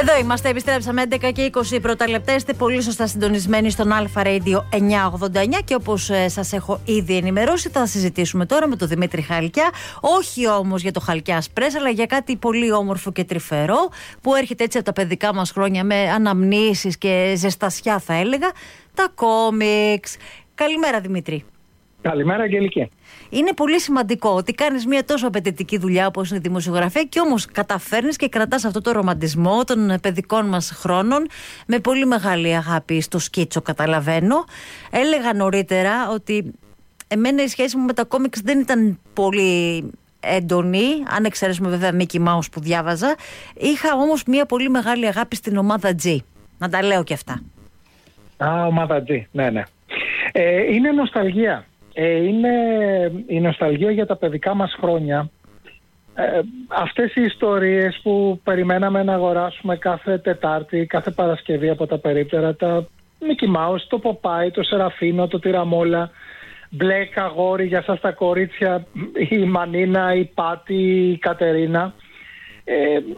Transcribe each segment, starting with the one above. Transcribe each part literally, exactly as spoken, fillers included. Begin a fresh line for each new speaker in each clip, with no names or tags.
Εδώ είμαστε, επιστρέψαμε έντεκα και είκοσι πρώτα λεπτά. Είστε πολύ σωστά συντονισμένοι στον Αλφα Radio εννιακόσια ογδόντα εννιά και όπως ε, σας έχω ήδη ενημερώσει, θα συζητήσουμε τώρα με τον Δημήτρη Χαλκιά. Όχι όμως για το Χαλκιά Express, αλλά για κάτι πολύ όμορφο και τρυφερό που έρχεται έτσι από τα παιδικά μας χρόνια με αναμνήσεις και ζεστασιά, θα έλεγα. Τα κόμιξ. Καλημέρα, Δημήτρη.
Καλημέρα, Αγγελική.
Είναι πολύ σημαντικό ότι κάνεις μια τόσο απαιτητική δουλειά όπως είναι η δημοσιογραφία και όμως καταφέρνεις και κρατάς αυτό το ρομαντισμό των παιδικών μας χρόνων με πολύ μεγάλη αγάπη στο σκίτσο, καταλαβαίνω. Έλεγα νωρίτερα ότι εμένα η σχέση μου με τα κόμιξ δεν ήταν πολύ έντονη, αν εξαιρέσουμε βέβαια Mickey Mouse που διάβαζα. Είχα όμως μια πολύ μεγάλη αγάπη στην ομάδα G. Να τα λέω και αυτά.
Α, ομάδα G, ναι, ναι. Ε, είναι νοσταλγία. Ε, είναι η νοσταλγία για τα παιδικά μας χρόνια. Ε, αυτές οι ιστορίες που περιμέναμε να αγοράσουμε κάθε Τετάρτη, κάθε Παρασκευή από τα περίπτερα, τα Mickey Mouse, το Popeye, το Σεραφίνο, το Τυραμόλα, Μπλεκ αγόρι για σας τα κορίτσια, η Μανίνα, η Πάτη, η Κατερίνα. Ε,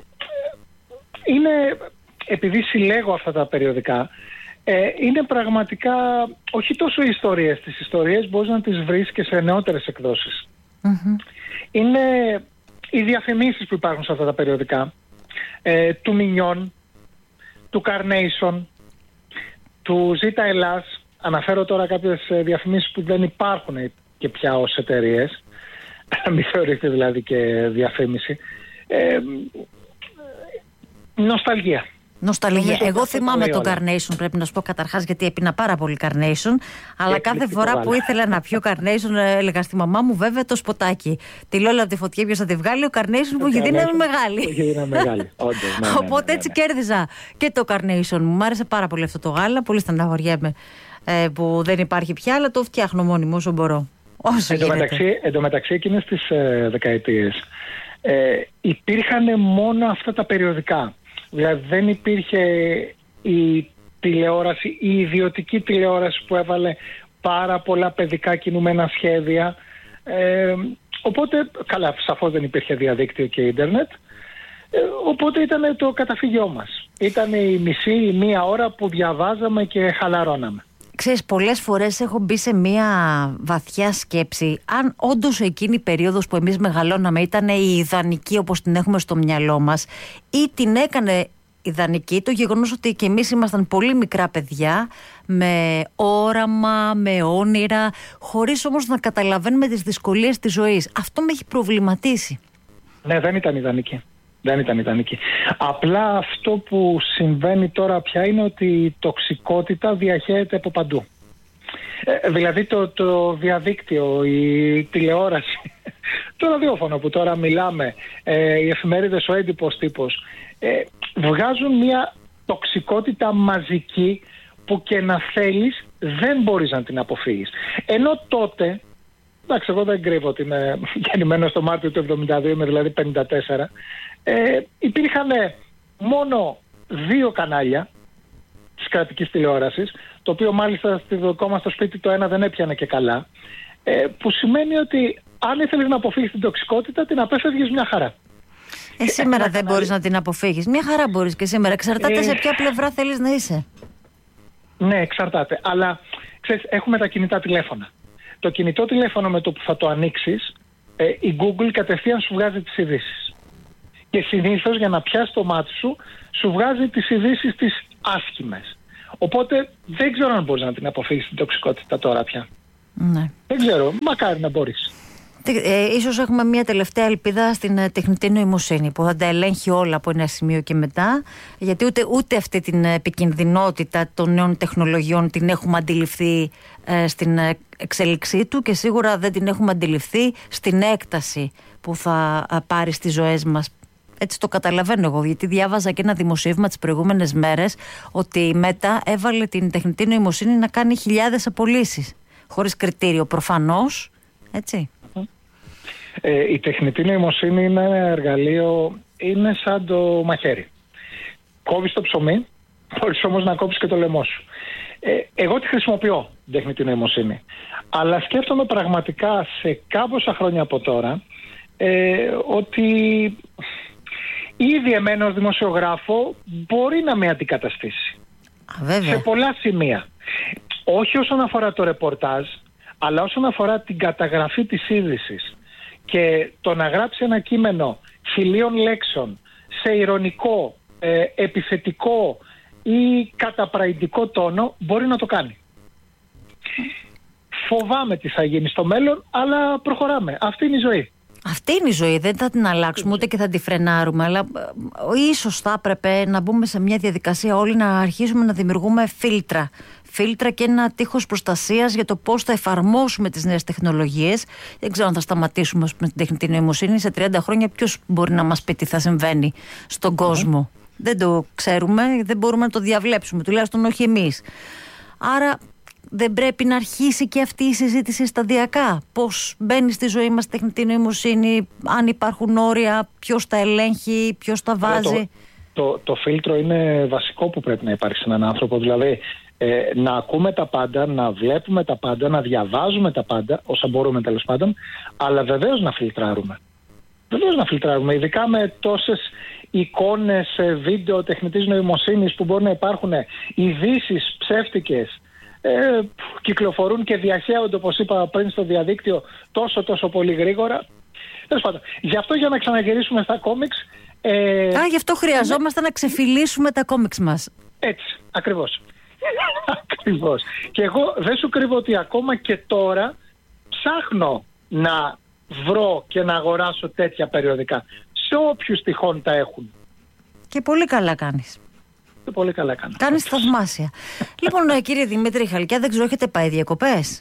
είναι, επειδή συλλέγω αυτά τα περιοδικά, Ε, είναι πραγματικά όχι τόσο οι ιστορίες. Τις ιστορίες μπορείς να τις βρεις και σε νεότερες εκδόσεις. Mm-hmm. Είναι οι διαφημίσεις που υπάρχουν σε αυτά τα περιοδικά. Ε, του Μινιόν, του Carnation, του Ζήτα Ελλάς. Αναφέρω τώρα κάποιες διαφημίσεις που δεν υπάρχουν και πια ως εταιρείες. Μην θεωρείτε δηλαδή και διαφήμιση. Ε, νοσταλγία.
Νοσταλγία. Εγώ θυμάμαι το Carnation, πρέπει να σου πω καταρχάς, γιατί έπινα πάρα πολύ Carnation. Αλλά κάθε φορά βάλα. που ήθελα να πιω Carnation, έλεγα στη μαμά μου, βέβαια, το σποτάκι. Τη Λόλα από τη φωτιά, ποιος θα τη βγάλει, ο Carnation που έχει δύναμη μεγάλη.
Που έχει δύναμη μεγάλη. Όντως, ναι, ναι, ναι,
Οπότε έτσι ναι, ναι. κέρδιζα και το Carnation. Μου άρεσε πάρα πολύ αυτό το γάλα. Πολύ στεναχωριέμαι ε, που δεν υπάρχει πια, αλλά το φτιάχνω μόνιμο όσο μπορώ. Όσο
εν τω μεταξύ, εν τω μεταξύ εκείνες τις ε, δεκαετίες ε, υπήρχαν μόνο αυτά τα περιοδικά. Δηλαδή δεν υπήρχε η τηλεόραση, η ιδιωτική τηλεόραση που έβαλε πάρα πολλά παιδικά κινούμενα σχέδια. Ε, οπότε, καλά, σαφώς δεν υπήρχε διαδίκτυο και ίντερνετ. Ε, οπότε ήταν το καταφύγιό μας. Ήταν η μισή ή μία ώρα που διαβάζαμε και χαλαρώναμε.
Ξέρεις, πολλές φορές έχω μπει σε μια βαθιά σκέψη αν όντως εκείνη η περίοδος που εμείς μεγαλώναμε ήταν η ιδανική όπως την έχουμε στο μυαλό μας ή την έκανε ιδανική το γεγονός ότι και εμείς ήμασταν πολύ μικρά παιδιά με όραμα, με όνειρα, χωρίς όμως να καταλαβαίνουμε τις δυσκολίες της ζωής. Αυτό με έχει προβληματίσει.
Ναι, δεν ήταν ιδανική. Δεν ήταν ιδανική. Απλά αυτό που συμβαίνει τώρα πια είναι ότι η τοξικότητα διαχέεται από παντού. Ε, δηλαδή το, το διαδίκτυο, η τηλεόραση, το ραδιόφωνο που τώρα μιλάμε, ε, οι εφημερίδες, ο έντυπος τύπος, ε, βγάζουν μια τοξικότητα μαζική που και να θέλεις δεν μπορείς να την αποφύγεις. Ενώ τότε, εντάξει, εγώ δεν κρύβω ότι είμαι γεννημένος το Μάρτιο του εβδομήντα δύο, είμαι δηλαδή πενήντα τέσσερα, ε, υπήρχαν μόνο δύο κανάλια της κρατικής τηλεόρασης, το οποίο μάλιστα στη δικό μας το σπίτι το ένα δεν έπιανε και καλά, ε, που σημαίνει ότι αν ήθελες να αποφύγεις την τοξικότητα, την απέφευγες μια χαρά.
Ε, σήμερα δεν κανάλι... μπορείς να την αποφύγεις. Μια χαρά μπορείς και σήμερα. Εξαρτάται ε... σε ποια πλευρά θέλεις να είσαι.
Ναι, εξαρτάται. Αλλά ξέρεις, έχουμε τα κινητά τηλέφωνα. Το κινητό τηλέφωνο με το που θα το ανοίξεις, ε, η Google κατευθείαν σου βγάζει τις ειδήσεις. Και συνήθως για να πιάσει το μάτι σου, σου βγάζει τις ειδήσεις τις άσχημες. Οπότε δεν ξέρω αν μπορείς να την αποφύγεις την τοξικότητα τώρα πια.
Ναι.
Δεν ξέρω, μακάρι να μπορείς.
Ε, ίσως έχουμε μια τελευταία ελπίδα στην ε, τεχνητή νοημοσύνη που θα τα ελέγχει όλα από ένα σημείο και μετά, γιατί ούτε, ούτε αυτή την επικινδυνότητα των νέων τεχνολογιών την έχουμε αντιληφθεί ε, στην εξέλιξή του και σίγουρα δεν την έχουμε αντιληφθεί στην έκταση που θα ε, πάρει στις ζωές μας. Έτσι το καταλαβαίνω εγώ, γιατί διάβαζα και ένα δημοσίευμα τις προηγούμενες μέρες ότι η Μέτα έβαλε την τεχνητή νοημοσύνη να κάνει χιλιάδες απολύσεις χωρίς κριτήριο προφανώς, έτσι.
Ε, η τεχνητή νοημοσύνη είναι ένα εργαλείο, είναι σαν το μαχαίρι. Κόβεις το ψωμί, μπορείς όμως να κόψεις και το λαιμό σου. Ε, εγώ τη χρησιμοποιώ, την τεχνητή νοημοσύνη. Αλλά σκέφτομαι πραγματικά σε κάμποσα χρόνια από τώρα ε, ότι ήδη εμένα ως δημοσιογράφο μπορεί να με αντικαταστήσει.
Α, βέβαια.
Σε πολλά σημεία. Όχι όσον αφορά το ρεπορτάζ, αλλά όσον αφορά την καταγραφή της είδησης και το να γράψει ένα κείμενο χιλίων λέξεων σε ειρωνικό, ε, επιθετικό ή καταπραϊντικό τόνο, μπορεί να το κάνει. Φοβάμαι τι θα γίνει στο μέλλον, αλλά προχωράμε. Αυτή είναι η ζωή.
Αυτή είναι η ζωή, δεν θα την αλλάξουμε ούτε και θα την φρενάρουμε, αλλά ίσως θα έπρεπε να μπούμε σε μια διαδικασία όλοι να αρχίσουμε να δημιουργούμε φίλτρα. Φίλτρα και ένα τείχος προστασίας για το πώς θα εφαρμόσουμε τις νέες τεχνολογίες. Δεν ξέρω αν θα σταματήσουμε με την τεχνητή νοημοσύνη. Σε τριάντα χρόνια ποιος μπορεί να μας πει τι θα συμβαίνει στον κόσμο. Mm. Δεν το ξέρουμε, δεν μπορούμε να το διαβλέψουμε, τουλάχιστον όχι εμείς. Άρα δεν πρέπει να αρχίσει και αυτή η συζήτηση σταδιακά? Πώς μπαίνει στη ζωή μας τεχνητή νοημοσύνη, αν υπάρχουν όρια, ποιος τα ελέγχει, ποιος τα βάζει?
Το, το, το φίλτρο είναι βασικό που πρέπει να υπάρχει σε έναν άνθρωπο. Δηλαδή ε, να ακούμε τα πάντα, να βλέπουμε τα πάντα, να διαβάζουμε τα πάντα, όσα μπορούμε τέλος πάντων, αλλά βεβαίως να φιλτράρουμε. Βεβαίως να φιλτράρουμε, ειδικά με τόσες εικόνες, βίντεο τεχνητής νοημοσύνης που μπορεί να υπάρχουν, ειδήσεις ψεύτικες, Ε, κυκλοφορούν και διαχέονται, όπως είπα πριν, στο διαδίκτυο τόσο τόσο πολύ γρήγορα. Τέλος πάντων, γι' αυτό, για να ξαναγυρίσουμε στα κόμιξ, ε,
Α, γι' αυτό χρειαζόμαστε ναι. να ξεφυλίσουμε τα κόμιξ μας.
Έτσι, ακριβώς. Ακριβώς. Και εγώ δεν σου κρύβω ότι ακόμα και τώρα ψάχνω να βρω και να αγοράσω τέτοια περιοδικά, σε όποιους τυχόν τα έχουν.
Και πολύ καλά κάνεις.
Πολύ καλά κάνω.
Κάνεις θαυμάσια. Λοιπόν, κύριε Δημήτρη Χαλκιά, δεν ξέρω, έχετε πάει διακοπές?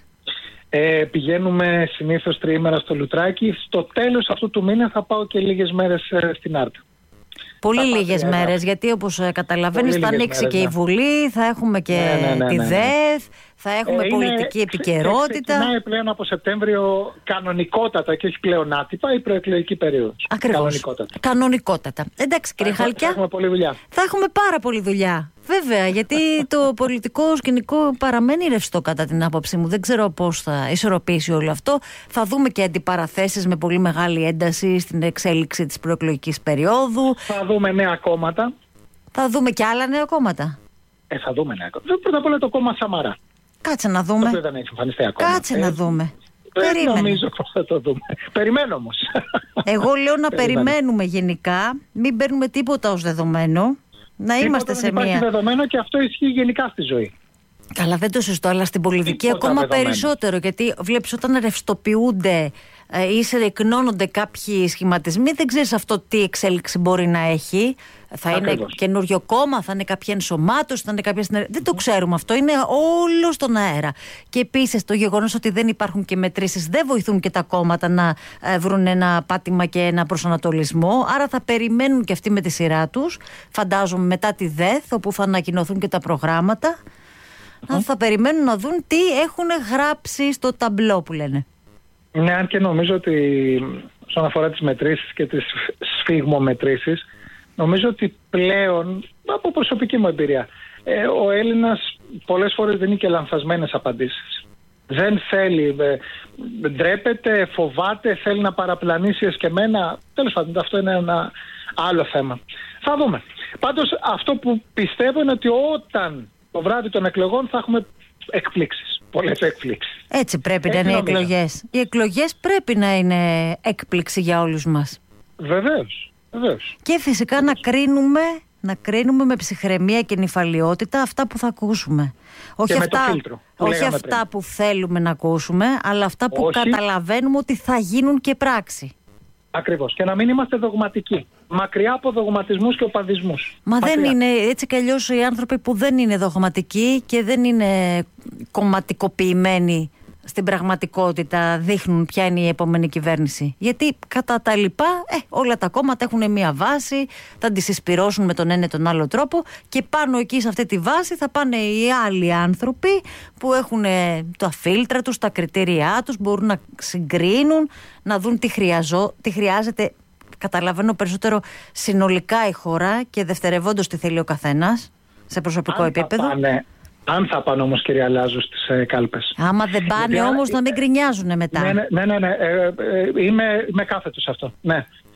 Ε, πηγαίνουμε συνήθως τριήμερα στο Λουτράκι. Στο τέλος αυτού του μήνα θα πάω και λίγες μέρες ε, στην Άρτα.
Πολύ λίγες μέρες, γιατί όπως καταλαβαίνεις θα ανοίξει μέρες, και ναι. η Βουλή, θα έχουμε και ναι, ναι, ναι, τη ναι, ναι. ΔΕΘ, θα έχουμε ε, πολιτική είναι, επικαιρότητα.
Ξεκινάει πλέον από Σεπτέμβριο κανονικότατα και όχι πλέον άτυπα η προεκλογική περίοδος.
Ακριβώς. Κανονικότατα. Κανονικότατα. Εντάξει, κύριε Χαλκιά.
Θα έχουμε πολλή δουλειά.
Θα έχουμε πάρα πολλή δουλειά. Βέβαια, γιατί το πολιτικό σκηνικό παραμένει ρευστό κατά την άποψή μου. Δεν ξέρω πώς θα ισορροπήσει όλο αυτό. Θα δούμε και αντιπαραθέσεις με πολύ μεγάλη ένταση στην εξέλιξη της προεκλογικής περίοδου.
Θα δούμε νέα κόμματα.
Θα δούμε και άλλα νέα κόμματα.
Ε, θα δούμε νέα κόμματα. Πρώτα απ' όλα το κόμμα Σαμαρά.
Κάτσε να δούμε.
Το δεν έχει εμφανιστεί ακόμα.
Κάτσε ε, να δούμε.
Δεν νομίζω πως θα το δούμε. Περιμένω όμως.
Εγώ λέω να περιμένουμε γενικά. Μην παίρνουμε τίποτα ως δεδομένο. Να είμαστε σε
υπάρχει
μία.
Δεδομένο και αυτό ισχύει γενικά στη ζωή.
Καλά, δεν το συζητώ, αλλά στην πολιτική ακόμα δεδομένο. Περισσότερο. Γιατί βλέπεις όταν ρευστοποιούνται ε, ή σε εκνώνονται κάποιοι σχηματισμοί, δεν ξέρεις αυτό τι εξέλιξη μπορεί να έχει. Θα Ακριβώς. είναι καινούριο κόμμα, θα είναι κάποια ενσωμάτωση, θα είναι κάποια συνεργασία. Δεν το ξέρουμε αυτό. Είναι όλο στον αέρα. Και επίσης το γεγονός ότι δεν υπάρχουν και μετρήσεις δεν βοηθούν και τα κόμματα να ε, βρουν ένα πάτημα και ένα προσανατολισμό. Άρα θα περιμένουν και αυτοί με τη σειρά τους. Φαντάζομαι μετά τη ΔΕΘ, όπου θα ανακοινωθούν και τα προγράμματα. Mm. Θα περιμένουν να δουν τι έχουν γράψει στο ταμπλό που λένε.
Ναι, αν και νομίζω ότι όσον αφορά τις μετρήσεις και τις σφιγμομετρήσεις, νομίζω ότι πλέον, από προσωπική μου εμπειρία, ε, ο Έλληνας πολλές φορές δίνει και λανθασμένες απαντήσεις. Δεν θέλει, ε, ντρέπεται, φοβάται, θέλει να παραπλανήσει εσκεμμένα. Τέλος πάντων, αυτό είναι ένα άλλο θέμα. Θα δούμε. Πάντως αυτό που πιστεύω είναι ότι όταν το βράδυ των εκλογών θα έχουμε εκπλήξεις. Πολλές εκπλήξεις.
Έτσι πρέπει Έτσι να είναι οι εκλογές. Οι εκλογές πρέπει να είναι έκπληξη για όλους μας.
Βεβαίως. Βεβαίως.
Και φυσικά να κρίνουμε, να κρίνουμε με ψυχραιμία και νηφαλιότητα αυτά που θα ακούσουμε. Όχι
και
αυτά,
με το φίλτρο, που,
όχι αυτά που θέλουμε να ακούσουμε, αλλά αυτά που όχι. καταλαβαίνουμε ότι θα γίνουν και πράξη.
Ακριβώς. Και να μην είμαστε δογματικοί. Μακριά από δογματισμούς και οπαδισμούς.
Μα
Μακριά.
δεν είναι έτσι κι αλλιώς οι άνθρωποι που δεν είναι δογματικοί και δεν είναι κομματικοποιημένοι στην πραγματικότητα δείχνουν ποια είναι η επόμενη κυβέρνηση. Γιατί κατά τα λοιπά ε, όλα τα κόμματα έχουν μία βάση, θα τη συσπυρώσουν με τον ένα ή τον άλλο τρόπο και πάνω εκεί σε αυτή τη βάση θα πάνε οι άλλοι άνθρωποι που έχουν τα φίλτρα τους, τα κριτήριά τους, μπορούν να συγκρίνουν, να δουν τι, χρειαζό, τι χρειάζεται. Καταλαβαίνω περισσότερο συνολικά η χώρα και δευτερευόντως τι θέλει ο καθένας σε προσωπικό
αν
επίπεδο.
Θα πάνε, αν θα πάνε όμως, κυρία Λάζου, στις ε, κάλπες.
Άμα δεν πάνε όμως, να μην γκρινιάζουν μετά.
Ναι, ναι, ναι, ναι, ναι. Ε, ε, είμαι, είμαι κάθετος αυτό. Ναι.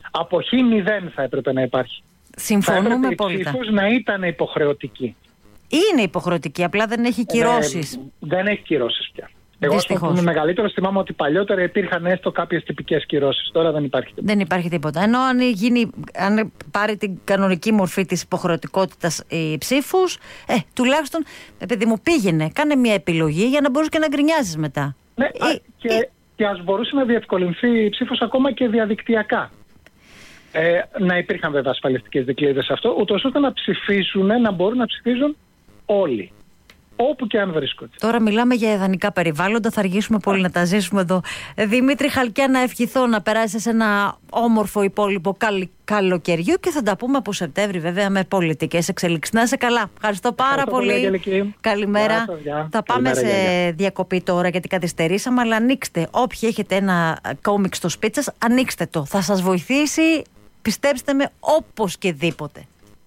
Αποχή μηδέν θα έπρεπε να υπάρχει.
Συμφωνούμε πολύ.
Η ψήφος να ήταν υποχρεωτική.
Είναι υποχρεωτική, απλά δεν έχει κυρώσεις.
Ε, δεν έχει κυρώσεις πια. Εγώ που είμαι μεγαλύτερος θυμάμαι ότι παλιότερα υπήρχαν έστω κάποιες τυπικές κυρώσεις. Τώρα δεν υπάρχει τίποτα.
Δεν υπάρχει τίποτα. Ενώ αν, γίνει, αν πάρει την κανονική μορφή της υποχρεωτικότητας η ψήφους, ε, τουλάχιστον, παιδί μου, πήγαινε, κάνε μια επιλογή για να μπορείς και να γκρινιάζεις μετά.
Ναι,
ε,
α, και, ε, και ας μπορούσε να διευκολυνθεί η ψήφος ακόμα και διαδικτυακά. Ε, να υπήρχαν βέβαια ασφαλιστικές δικλείδες σε αυτό, ούτως ώστε να ψηφίσουν, να μπορούν να ψηφίζουν όλοι. Όπου και αν βρίσκονται.
Τώρα μιλάμε για ιδανικά περιβάλλοντα, θα αργήσουμε πολύ να τα ζήσουμε εδώ. Δημήτρη Χαλκιά, να ευχηθώ να περάσεις ένα όμορφο υπόλοιπο καλοκαιριού και θα τα πούμε από Σεπτέμβρη, βέβαια, με πολιτικές εξελίξεις. Να είσαι καλά. Ευχαριστώ πάρα
Ευχαριστώ
πολύ.
πολύ.
Καλημέρα.
Γεια σας, γεια.
Θα πάμε
Καλημέρα,
σε
γεια.
διακοπή τώρα γιατί καθυστερήσαμε, αλλά ανοίξτε. Όποιοι έχετε ένα κόμικ στο σπίτι σας, ανοίξτε το. Θα σας βοηθήσει, πιστέψτε με, όπως και δίποτε.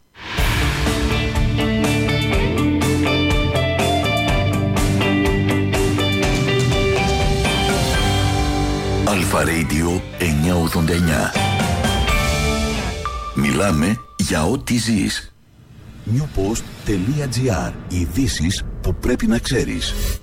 Αλφα Radio εννιακόσια ογδόντα εννιά. Μιλάμε για ό,τι ζεις. newpost.gr. Ειδήσεις που πρέπει να ξέρεις.